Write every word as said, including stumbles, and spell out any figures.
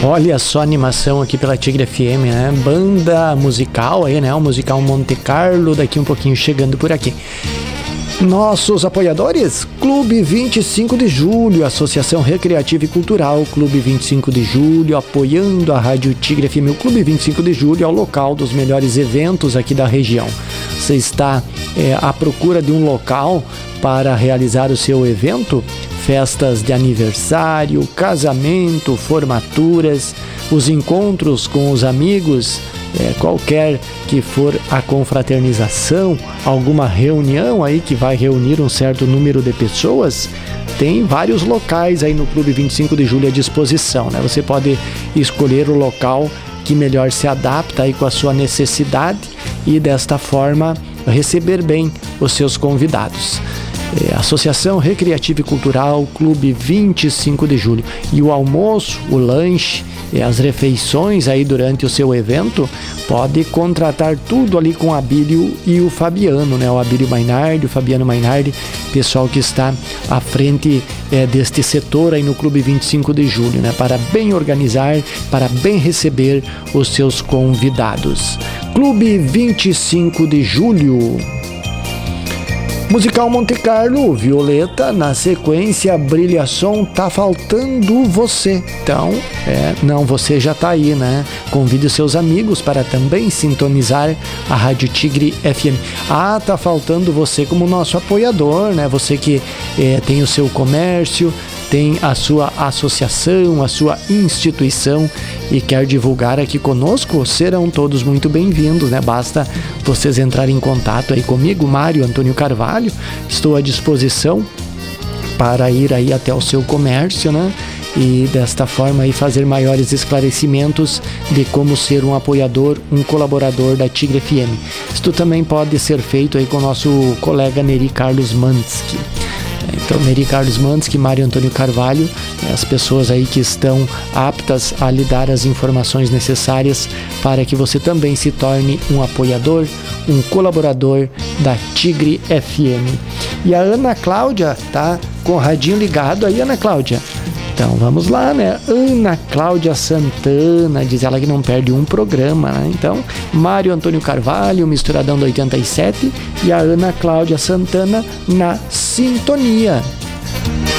Olha só a animação aqui pela Tigre F M, né? Banda musical aí, né? O musical Monte Carlo, daqui um pouquinho chegando por aqui. Nossos apoiadores, Clube vinte e cinco de Julho, Associação Recreativa e Cultural, Clube vinte e cinco de Julho, apoiando a Rádio Tigre F M. O Clube vinte e cinco de Julho é o local dos melhores eventos aqui da região. Você está é, à procura de um local para realizar o seu evento? Festas de aniversário, casamento, formaturas, os encontros com os amigos, é, qualquer que for a confraternização, alguma reunião aí que vai reunir um certo número de pessoas, tem vários locais aí no Clube vinte e cinco de Julho à disposição, né? Você pode escolher o local que melhor se adapta aí com a sua necessidade e desta forma receber bem os seus convidados. É, Associação Recreativa e Cultural, Clube vinte e cinco de Julho. E o almoço, o lanche, e as refeições aí durante o seu evento, pode contratar tudo ali com o Abílio e o Fabiano, né? O Abílio Mainardi, o Fabiano Mainardi, pessoal que está à frente é, deste setor aí no Clube vinte e cinco de Julho, né? Para bem organizar, para bem receber os seus convidados. Clube vinte e cinco de Julho. Musical Monte Carlo, Violeta, na sequência, Brilhação, Tá Faltando Você. Então, é, não, você já tá aí, né? Convide os seus amigos para também sintonizar a Rádio Tigre F M. Ah, tá faltando você como nosso apoiador, né? Você que é, tem o seu comércio, tem a sua associação, a sua instituição e quer divulgar aqui conosco, serão todos muito bem-vindos, né? Basta vocês entrarem em contato aí comigo, Mário Antônio Carvalho. Estou à disposição para ir aí até o seu comércio, né? E desta forma aí fazer maiores esclarecimentos de como ser um apoiador, um colaborador da Tigre F M. Isto também pode ser feito aí com o nosso colega Neri Carlos Mansky. Então, Neri Carlos Mansky, Mário Antônio Carvalho, as pessoas aí que estão aptas a lhe dar as informações necessárias para que você também se torne um apoiador, um colaborador da Tigre F M. E a Ana Cláudia tá com o radinho ligado aí, Ana Cláudia. Então vamos lá, né? Ana Cláudia Santana, diz ela que não perde um programa, né? Então, Mário Antônio Carvalho, Misturadão do oitenta e sete, e a Ana Cláudia Santana na sintonia.